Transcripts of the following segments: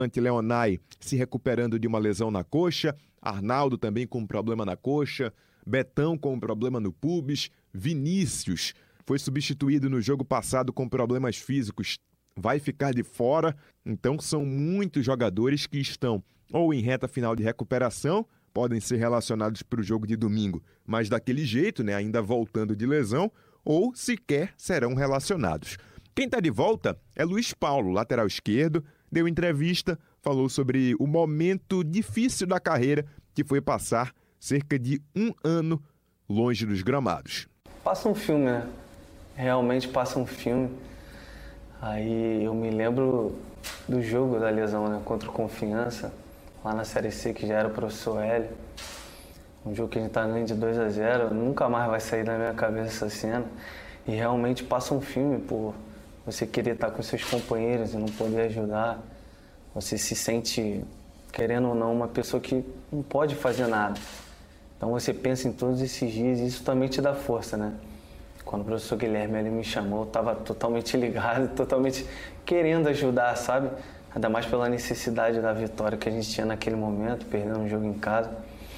Leonai se recuperando de uma lesão na coxa, Arnaldo também com um problema na coxa, Betão com um problema no pubis, Vinícius foi substituído no jogo passado com problemas físicos, vai ficar de fora. Então são muitos jogadores que estão ou em reta final de recuperação, podem ser relacionados para o jogo de domingo, mas daquele jeito, né, ainda voltando de lesão, ou sequer serão relacionados. Quem está de volta é Luiz Paulo, lateral esquerdo, deu entrevista, falou sobre o momento difícil da carreira que foi passar cerca de 1 ano longe dos gramados. Passa um filme, né? Realmente passa um filme. Aí eu me lembro do jogo da lesão, né, contra o Confiança, lá na Série C, que já era o professor Hélio. Um jogo que a gente tá ganhando de 2-0, nunca mais vai sair da minha cabeça essa cena. E realmente passa um filme por você querer estar com seus companheiros e não poder ajudar. Você se sente, querendo ou não, uma pessoa que não pode fazer nada. Então você pensa em todos esses dias e isso também te dá força, né? Quando o professor Guilherme ele me chamou, eu estava totalmente ligado, totalmente querendo ajudar, sabe? Ainda mais pela necessidade da vitória que a gente tinha naquele momento, perdendo um jogo em casa.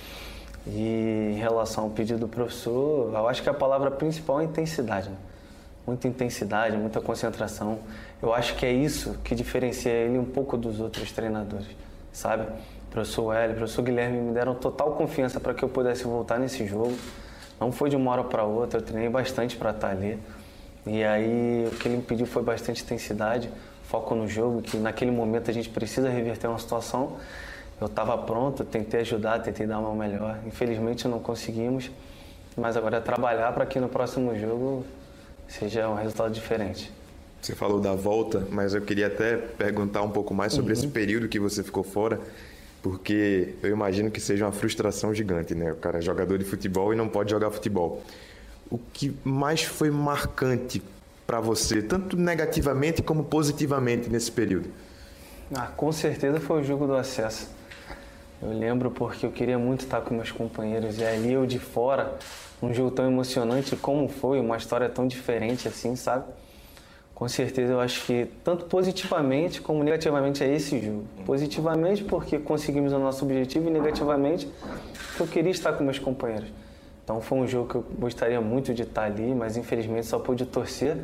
E em relação ao pedido do professor, eu acho que a palavra principal é intensidade, né? Muita intensidade, muita concentração. Eu acho que é isso que diferencia ele um pouco dos outros treinadores, sabe? O professor Hélio, o professor Guilherme me deram total confiança para que eu pudesse voltar nesse jogo. Não foi de uma hora para outra, eu treinei bastante para estar ali. E aí o que ele me pediu foi bastante intensidade, foco no jogo, que naquele momento a gente precisa reverter uma situação. Eu estava pronto, tentei ajudar, tentei dar o meu melhor. Infelizmente não conseguimos, mas agora é trabalhar para que no próximo jogo seja um resultado diferente. Você falou da volta, mas eu queria até perguntar um pouco mais sobre esse período que você ficou fora, porque eu imagino que seja uma frustração gigante, né? O cara é jogador de futebol e não pode jogar futebol. O que mais foi marcante para você, tanto negativamente como positivamente nesse período? Com certeza foi o jogo do acesso. Eu lembro porque eu queria muito estar com meus companheiros e ali eu de fora, um jogo tão emocionante como foi, uma história tão diferente assim, sabe? Com certeza eu acho que tanto positivamente como negativamente é esse jogo. Positivamente porque conseguimos o nosso objetivo e negativamente porque eu queria estar com meus companheiros. Então foi um jogo que eu gostaria muito de estar ali, mas infelizmente só pude torcer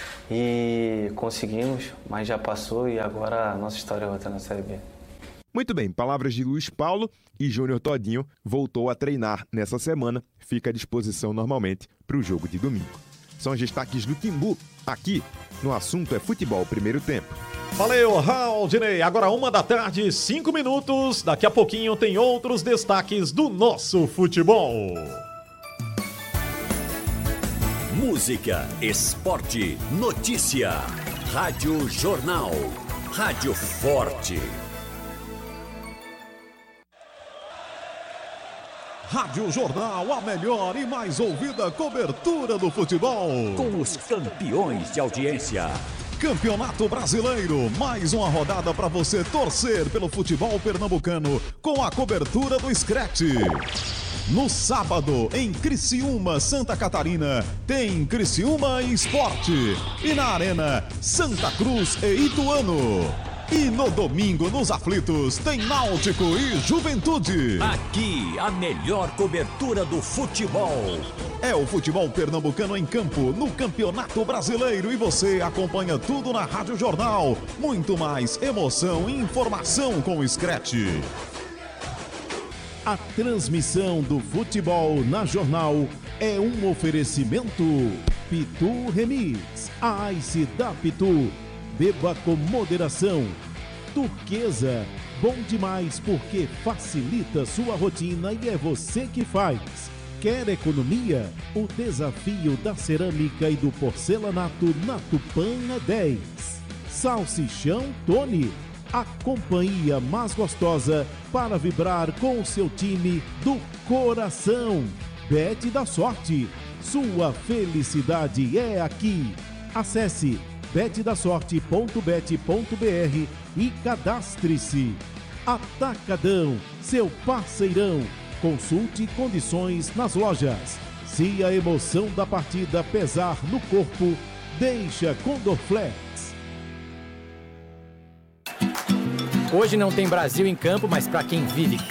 e conseguimos, mas já passou e agora a nossa história é outra na Série B. Muito bem, palavras de Luiz Paulo e Júnior Todinho voltou a treinar nessa semana, fica à disposição normalmente para o jogo de domingo. São os destaques do Timbu, aqui no Assunto é Futebol Primeiro Tempo. Valeu, Raudinei. Agora 1h, 5 minutos. Daqui a pouquinho tem outros destaques do nosso futebol. Música, esporte, notícia. Rádio Jornal. Rádio Forte. Rádio Jornal, a melhor e mais ouvida cobertura do futebol. Com os campeões de audiência. Campeonato Brasileiro, mais uma rodada para você torcer pelo futebol pernambucano com a cobertura do Scratch. No sábado, em Criciúma, Santa Catarina, tem Criciúma Esporte. E na Arena, Santa Cruz e Ituano. E no domingo, nos aflitos, tem Náutico e Juventude. Aqui, a melhor cobertura do futebol. É o futebol pernambucano em campo, no Campeonato Brasileiro. E você acompanha tudo na Rádio Jornal. Muito mais emoção e informação com o Scratch. A transmissão do futebol na Jornal é um oferecimento Pitu Remix, a Ice da Pitu. Beba com moderação. Turquesa, bom demais porque facilita sua rotina e é você que faz. Quer economia? O desafio da cerâmica e do porcelanato na Tupã é 10. Salsichão Tony, a companhia mais gostosa para vibrar com o seu time do coração. Bet da Sorte, sua felicidade é aqui. Acesse betdasorte.bet.br e cadastre-se. Atacadão, seu parceirão. Consulte condições nas lojas. Se a emoção da partida pesar no corpo, deixa com Dorflex. Hoje não tem Brasil em campo, mas para quem vive